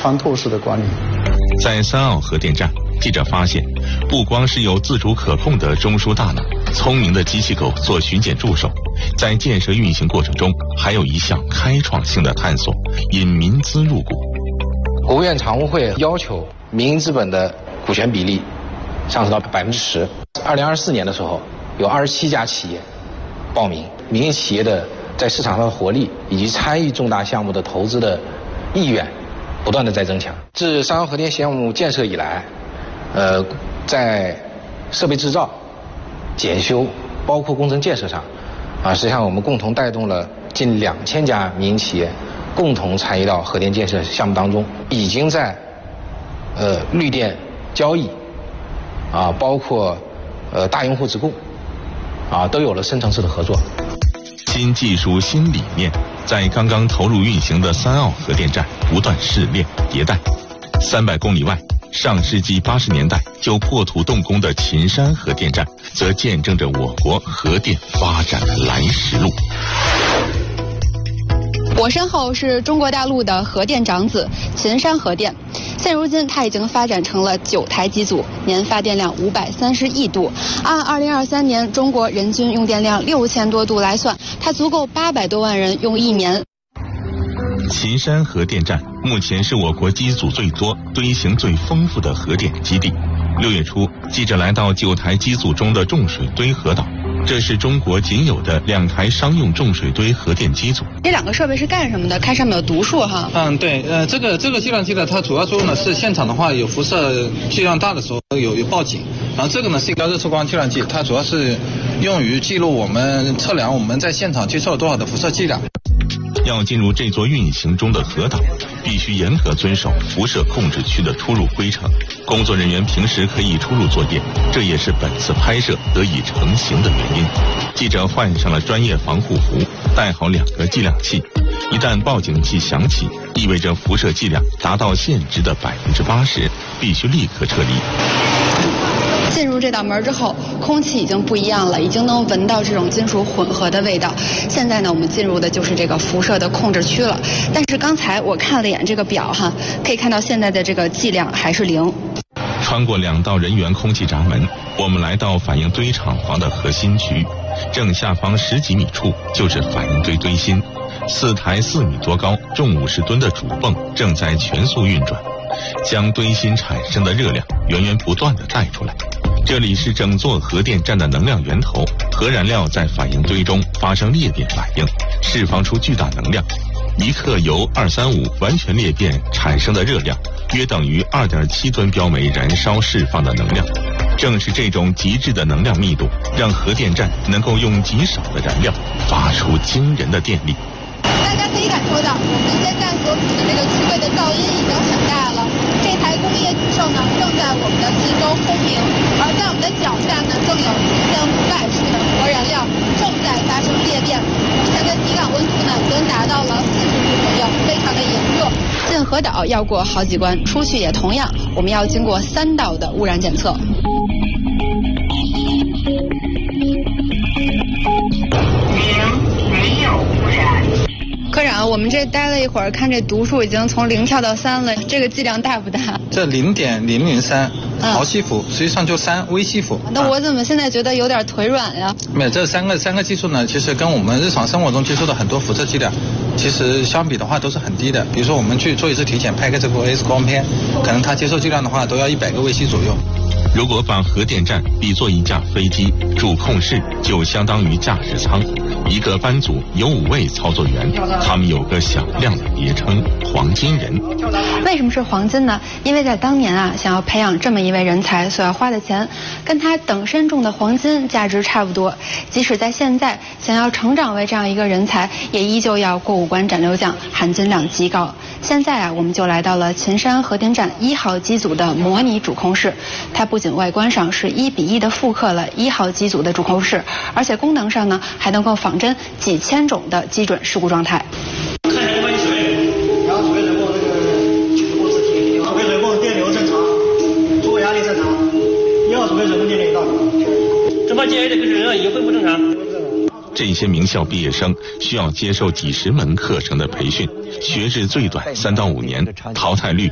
穿透式的管理。 在三奥核电站，记者发现，不光是有自主可控的中枢大脑、聪明的机器狗做巡检助手，在建设运行过程中，还有一项开创性的探索——引民资入股。 国务院常务会要求民营资本的股权比例上升到10%。2024年的时候，有27家企业报名，民营企业的在市场上的活力以及参与重大项目的投资的意愿不断的在增强。自三号核电项目建设以来，在设备制造、检修，包括工程建设上，实际上我们共同带动了近2000家民营企业共同参与到核电建设项目当中，已经在绿电交易包括大用户直供都有了深层次的合作。 新技术、新理念在刚刚投入运行的三奥核电站不断试炼迭代。300公里外，上世纪80年代就破土动工的秦山核电站，则见证着我国核电发展的来时路。 我身后是中国大陆的核电长子秦山核电，现如今它已经发展成了9台机组，年发电量530亿度。按2023年中国人均用电量6000多度来算，它足够800多万人用1年。 秦山核电站目前是我国机组最多、堆型最丰富的核电基地。6月初，记者来到9台机组中的重水堆核岛。这是中国仅有的2台商用重水堆核电机组。 这2个设备是干什么的？看上面有读数哈。 对，这个计量机呢，它主要作用呢是现场的话有辐射剂量大的时候有报警，然后这个呢是一个高热测光计量计，它主要是用于记录我们测量我们在现场接受了多少的辐射剂量。 要进入这座运行中的核岛，必须严格遵守辐射控制区的出入规程。工作人员平时可以出入作业，这也是本次拍摄得以成型的原因。记者换上了专业防护服，带好2个计量器。一旦报警器响起，意味着辐射剂量达到限值的80%，必须立刻撤离。 进入这道门之后，空气已经不一样了，已经能闻到这种金属混合的味道。现在呢，我们进入的就是这个辐射的控制区了。但是刚才我看了一眼这个表哈，可以看到现在的这个剂量还是0。 穿过2道人员空气闸门，我们来到反应堆厂房的核心区，正下方10几米处就是反应堆堆芯，4台4米多高、重50吨的主泵正在全速运转，将堆芯产生的热量源源不断地带出来。这里是整座核电站的能量源头，核燃料在反应堆中发生裂变反应，释放出巨大能量。1克铀235完全裂变产生的热量，约等于2.7吨标煤燃烧释放的能量。正是这种极致的能量密度，让核电站能够用极少的燃料发出惊人的电力。 大家可以感受到，我们现在所处的这个区位的噪音已经很大了。这台工业巨兽呢，正在我们的四周轰鸣，而在我们的脚下呢，更有1500式的核燃料正在发生裂变。目前的体感温度呢，已经达到了40度左右，非常的炎热。进核岛要过好几关，出去也同样，我们要经过3道的污染检测。没有污染。科长，我们这待了一会儿，看这读数已经从0跳到3了，这个剂量大不大？ 这0.003毫西弗，实际上就3微西弗。 那我怎么现在觉得有点腿软呀？ 没有，这三个技术呢，其实跟我们日常生活中接触的很多辐射剂量，其实相比的话都是很低的。比如说我们去做一次体检，拍个这个 X 光片，可能它接受剂量的话都要100个微西左右。 如果把核电站比作一架飞机，主控室就相当于驾驶舱。一个班组有5位操作员，他们有个响亮的别称“黄金人”。 为什么是黄金呢？因为在当年啊，想要培养这么一位人才所要花的钱，跟他等身重的黄金价值差不多。即使在现在，想要成长为这样一个人才，也依旧要过5关斩六将，含金量极高。现在啊，我们就来到了秦山核电站1号机组的模拟主控室。它不仅外观上是1比1的复刻了1号机组的主控室，而且功能上呢，还能够仿真几千种的基准事故状态。 看一下关于水，然后主位人工这个主控制体，主位人工电流正常，主位压力正常，1号主位人工电流到底。这把接这个人已经恢复正常。 这些名校毕业生需要接受几10门课程的培训，学制最短3到5年，淘汰率